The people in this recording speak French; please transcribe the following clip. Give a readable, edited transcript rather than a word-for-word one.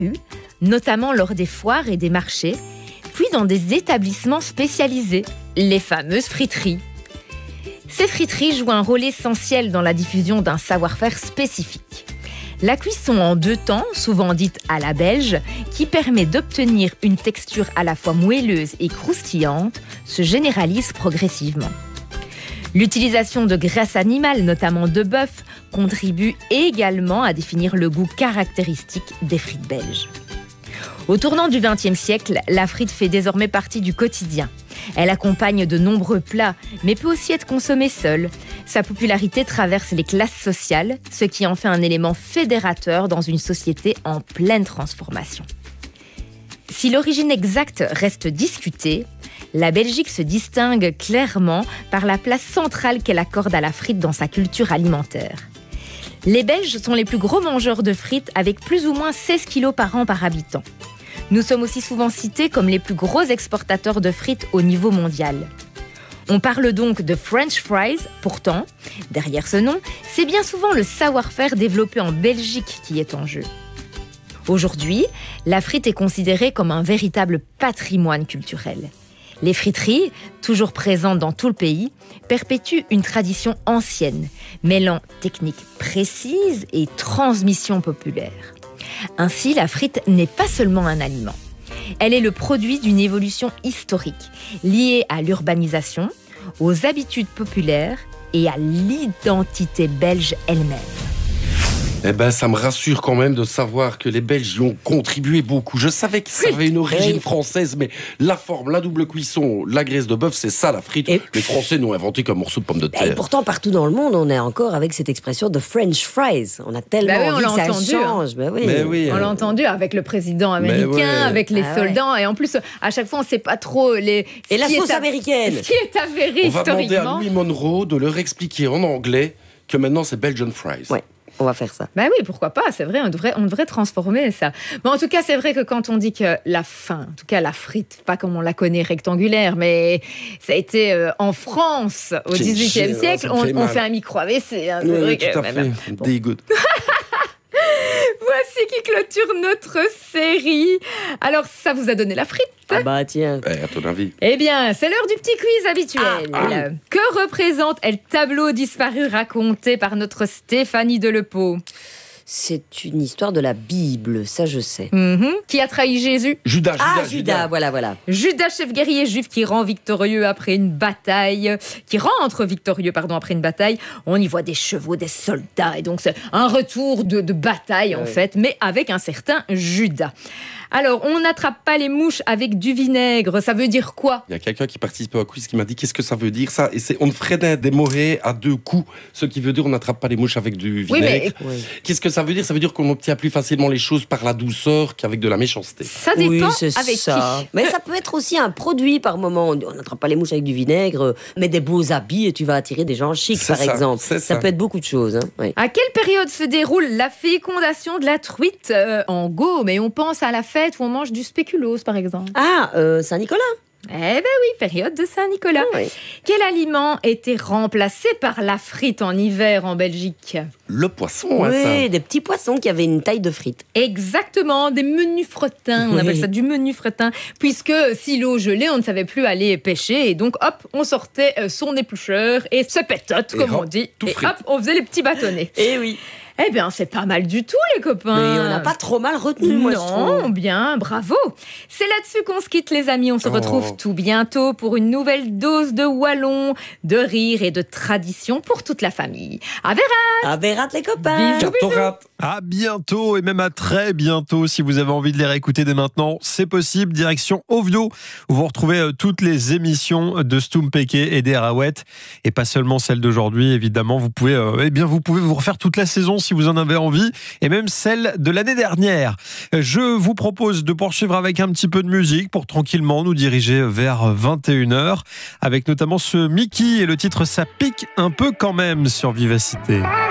notamment lors des foires et des marchés, puis dans des établissements spécialisés, les fameuses friteries. Ces friteries jouent un rôle essentiel dans la diffusion d'un savoir-faire spécifique. La cuisson en 2 temps, souvent dite à la belge, qui permet d'obtenir une texture à la fois moelleuse et croustillante, se généralise progressivement. L'utilisation de graisse animale, notamment de bœuf, contribue également à définir le goût caractéristique des frites belges. Au tournant du XXe siècle, la frite fait désormais partie du quotidien. Elle accompagne de nombreux plats, mais peut aussi être consommée seule. Sa popularité traverse les classes sociales, ce qui en fait un élément fédérateur dans une société en pleine transformation. Si l'origine exacte reste discutée, la Belgique se distingue clairement par la place centrale qu'elle accorde à la frite dans sa culture alimentaire. Les Belges sont les plus gros mangeurs de frites avec plus ou moins 16 kilos par an par habitant. Nous sommes aussi souvent cités comme les plus gros exportateurs de frites au niveau mondial. On parle donc de French fries, pourtant, derrière ce nom, c'est bien souvent le savoir-faire développé en Belgique qui est en jeu. Aujourd'hui, la frite est considérée comme un véritable patrimoine culturel. Les friteries, toujours présentes dans tout le pays, perpétuent une tradition ancienne, mêlant techniques précises et transmission populaire. Ainsi, la frite n'est pas seulement un aliment. Elle est le produit d'une évolution historique, liée à l'urbanisation, aux habitudes populaires et à l'identité belge elle-même. Eh ben, ça me rassure quand même de savoir que les Belges y ont contribué beaucoup. Je savais que ça avait une origine française, mais la forme, la double cuisson, la graisse de bœuf, c'est ça la frite. Les Français n'ont inventé qu'un morceau de pomme de terre. Et pourtant, partout dans le monde, on est encore avec cette expression de French fries. On a tellement envie que ça change. On l'a entendu avec le président américain, avec les soldats. Et en plus, à chaque fois, on ne sait pas trop Et la sauce américaine. Ce qui est avéré historiquement. On va demander à Louis Monroe de leur expliquer en anglais que maintenant, c'est Belgian fries. Ouais. On va faire ça. Ben oui, pourquoi pas, c'est vrai, on devrait transformer ça. Mais en tout cas, c'est vrai que quand on dit que la frite, pas comme on la connaît rectangulaire, mais ça a été en France au XVIIIe siècle, on fait un micro-AVC. Hein, oui, tout à fait. Dégoût. Voici qui clôture notre série. Alors, ça vous a donné la frite? Ah bah tiens. À ton avis. Eh bien, c'est l'heure du petit quiz habituel. Que représente El Tableau disparu raconté par notre Stéphanie Delepau? C'est une histoire de la Bible, ça je sais. Qui a trahi Jésus? Judas, voilà. Judas, chef guerrier juif qui rentre victorieux après une bataille. On y voit des chevaux, des soldats. Et donc c'est un retour de bataille en fait, mais avec un certain Judas. Alors, on n'attrape pas les mouches avec du vinaigre. Ça veut dire quoi? Il y a quelqu'un qui participe au quiz qui m'a dit qu'est-ce que ça veut dire ça? Et c'est on freine des morets à 2 coups. Ce qui veut dire on n'attrape pas les mouches avec du vinaigre. Qu'est-ce que ça veut dire? Ça veut dire qu'on obtient plus facilement les choses par la douceur qu'avec de la méchanceté. Ça dépend avec ça. qui. Mais ça peut être aussi un produit par moment. On n'attrape pas les mouches avec du vinaigre, mais des beaux habits et tu vas attirer des gens chics par exemple. Ça peut être beaucoup de choses. À quelle période se déroule la fécondation de la truite en Gaume? Et on pense à la fête où on mange du spéculoos, par exemple. Saint-Nicolas. Eh ben oui, période de Saint-Nicolas. Quel aliment était remplacé par la frite en hiver en Belgique? Le poisson, Oui, des petits poissons qui avaient une taille de frite. Exactement, des menus fretins. On appelle ça du menu fretin. Puisque si l'eau gelée, on ne savait plus aller pêcher. Et donc, hop, on sortait son éplucheur et ce pétote, comme on dit. Et hop, on faisait les petits bâtonnets. Eh oui. Eh bien, c'est pas mal du tout, les copains. Mais on n'a pas trop mal retenu, moi, je trouve. Non, bien, bravo. C'est là-dessus qu'on se quitte, les amis. On se retrouve tout bientôt pour une nouvelle dose de wallon, de rire et de tradition pour toute la famille. À Vérat. À Vérat, les copains. Bisous, bisous. À bientôt et même à très bientôt. Si vous avez envie de les réécouter dès maintenant, c'est possible. Direction Ovio, où vous retrouvez toutes les émissions de Stoum Péké et des Arouettes. Et pas seulement celles d'aujourd'hui, évidemment. Vous pouvez vous refaire toute la saison si vous en avez envie, et même celle de l'année dernière. Je vous propose de poursuivre avec un petit peu de musique pour tranquillement nous diriger vers 21h, avec notamment ce Mickey et le titre Ça pique un peu quand même sur Vivacité.